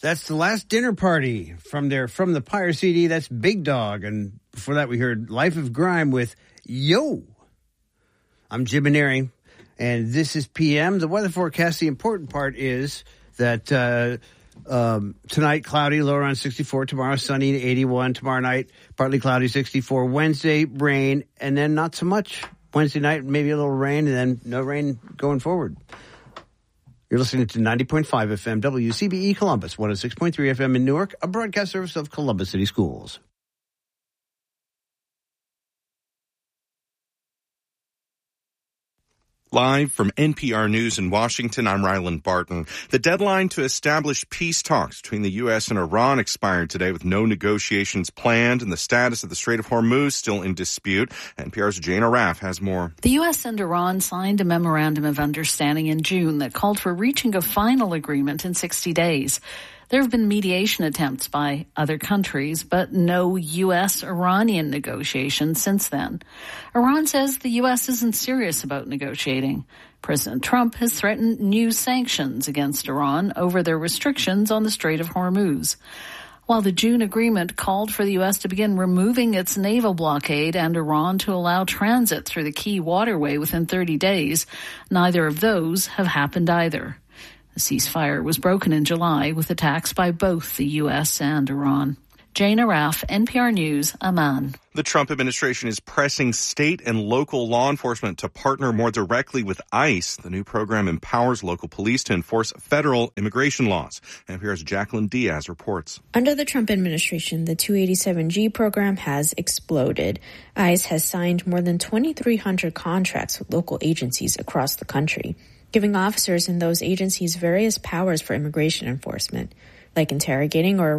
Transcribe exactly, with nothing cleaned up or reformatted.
That's The Last Dinner Party from their From the Pyre C D. That's Big Dog. And before that, we heard Life of Grime with Yo. I'm Jim Maneri, and this is P M. The weather forecast, the important part is that uh, um, tonight, cloudy, low around sixty-four. Tomorrow, sunny, eighty-one. Tomorrow night, partly cloudy, sixty-four. Wednesday, rain, and then not so much. Wednesday night, maybe a little rain, and then no rain going forward. You're listening to ninety point five F M, W C B E Columbus, one oh six point three F M in Newark, a broadcast service of Columbus City Schools. Live from N P R News in Washington, I'm Ryland Barton. The deadline to establish peace talks between the U S and Iran expired today with no negotiations planned, and the status of the Strait of Hormuz still in dispute. N P R's Jane Arraf has more. The U S and Iran signed a memorandum of understanding in June that called for reaching a final agreement in sixty days. There have been mediation attempts by other countries, but no U S-Iranian negotiations since then. Iran says the U S isn't serious about negotiating. President Trump has threatened new sanctions against Iran over their restrictions on the Strait of Hormuz. While the June agreement called for the U S to begin removing its naval blockade and Iran to allow transit through the key waterway within thirty days, neither of those have happened either. The ceasefire was broken in July with attacks by both the U S and Iran. Jane Arraf, N P R News, Amman. The Trump administration is pressing state and local law enforcement to partner more directly with ICE. The new program empowers local police to enforce federal immigration laws. N P R's Jacqueline Diaz reports. Under the Trump administration, the two eighty-seven G program has exploded. ICE has signed more than twenty-three hundred contracts with local agencies across the country, giving officers in those agencies various powers for immigration enforcement, like interrogating or